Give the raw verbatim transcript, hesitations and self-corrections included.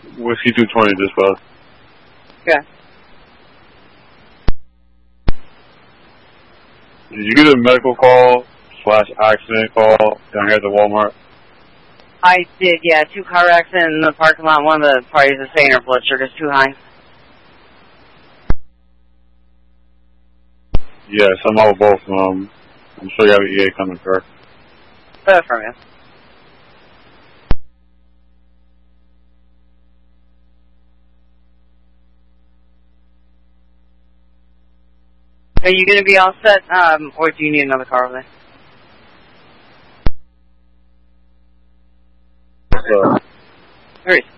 Whiskey two twenty dispatch. Okay. Did you get a medical call slash accident call down here at the Walmart? I did, yeah. Two car accidents in the parking lot. One of the parties is saying her blood sugar's too high. Yes, I'm out with both. Um, I'm sure you have an E A coming, correct? Uh, from you. Are you going to be all set, um, or do you need another car over there? So, There is.